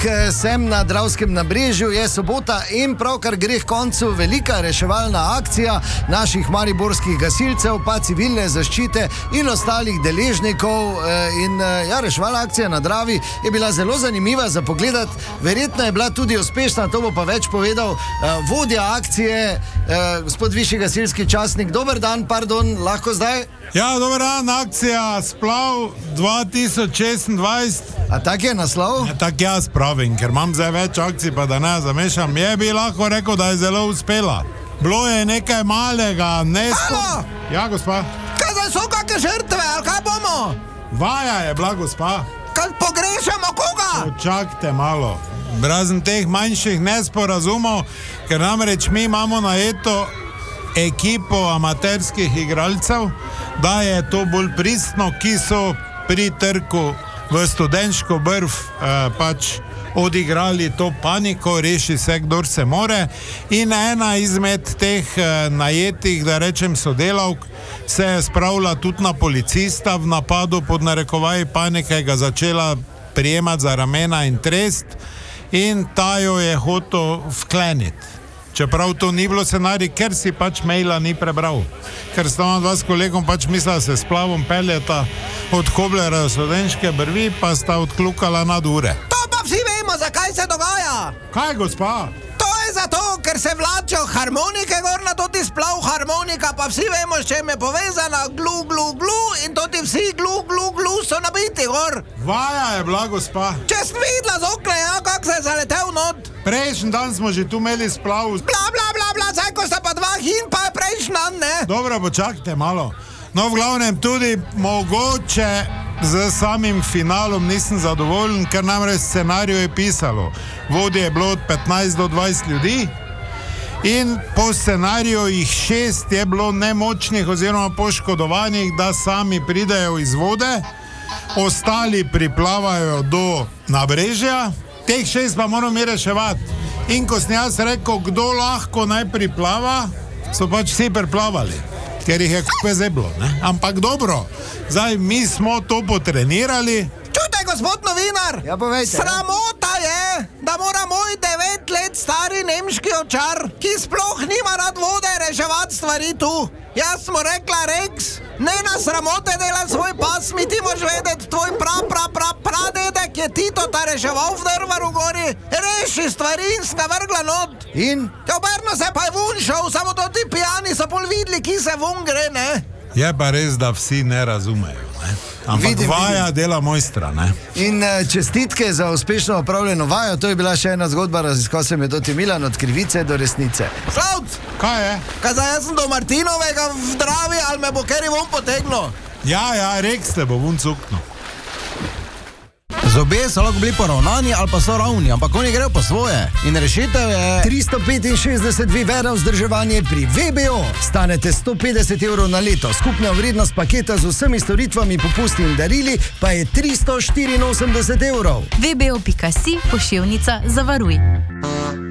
sem na Dravskem nabrežju, je sobota in pravkar gre k koncu velika reševalna akcija naših mariborskih gasilcev, pa civilne zaščite in ostalih deležnikov. Reševalna akcija na Dravi je bila zelo zanimiva za pogledati, verjetno je bila tudi uspešna, to bo pa več povedal vodja akcije, gospod višji gasilski častnik. Dober dan, pardon, lahko zdaj? Ja, dober dan, akcija Splav 2026. A tak je naslov? Ja, tak jaz pravim, ker imam zdaj več akcij, pa da ne zamešam. Je bi lahko rekel, da je zelo uspela. Bilo je nekaj malega, Halo! Ja, gospa. Kaj zdaj so kakšne žrtve, ali kaj bomo? Vaja je bila, gospa. Kaj pogrešamo koga? Počakajte malo. Razen teh manjših nesporazumov, ker namreč mi imamo najeto ekipo amaterskih igralcev, da je to bolj pristno, ki so pri trku v Studenško brv pač odigrali to paniko, reši se, kdor se more. In ena izmed teh najetih, da rečem sodelavk, se je spravila tudi na policista v napadu pod narekovaji panike, ga začela prijemati za ramena in trest in ta jo je hotel vkleniti. Čeprav to ni bilo scenarij, ker si pač maila ni prebral. Ker sta vam dva s kolegom pač mislila se Splavom peljeta od Koblera do Studenške brvi, pa sta odklukala nad ure. To pa vsi vemo, zakaj se dogaja. Kaj, gospa? To je zato, ker se vlačijo harmonike gor na toti Splav harmonika, pa vsi vemo, s čem je povezana, glu, glu, glu, in toti vsi glu, glu, glu so nabiti gor. Vaja je bila, gospa. Če sem videla z okna, ja, kak se je zaletel not. Prejšnji dan smo že tu imeli Splav. Bla, bla, bla, bla, zdaj ko sta pa dva hin, pa je prejšnji dan, ne? Dobro, počakajte malo. No, v glavnem tudi mogoče z samim finalom nisem zadovoljen, ker namreč scenariju je pisalo. Vodje je bilo od 15 do 20 ljudi in po scenariju jih 6 je bilo nemočnih oziroma poškodovanih, da sami pridejo iz vode, ostali priplavajo do nabrežja, teh 6 pa moramo mi reševati. In ko sem jaz rekel, kdo lahko naj priplava, so pač vsi priplavali, ker jih je kupe zeblo, ne? Ampak dobro, zdaj mi smo to potrenirali. Čujte, gospod novinar, Ja, povejte. Sramota je, da mora moj 9 let stari nemški ovčar, ki sploh nima rad vode, reševati stvari tu. Jaz smo rekla, Rex, ne na sramote dela svoj pas, mi ti moš vedeti, tvoj pradedek je Tito ta reševal v Drvaru gori, reši stvari in sta vrgla not. In? Ja, obrno se pa je vun šel, samo to ti pijani so pol videli, ki se vun gre, ne? Je pa res, da vsi ne razumejo, ne? Ampak vaja dela mojstra, ne? In čestitke za uspešno opravljeno vajo, to je bila še ena zgodba, raziskal sem je Toti Milan od krivice do resnice. Slavc, Kaj je? kaj zdaj jaz sem do Martinovega v Dravi, ali me bo keri von potegnil? Ja, Rex te bo vun cuknil. Zobje so lahko bili poravnani ali pa so ravni, ampak oni grejo po svoje. In rešitev je 365 Vivera vzdrževanje pri VBO. Stanete 150 evrov na leto. Skupna vrednost paketa z vsemi storitvami, popusti in darili pa je 384 evrov. VBO.si, pošiljnica, zavaruj.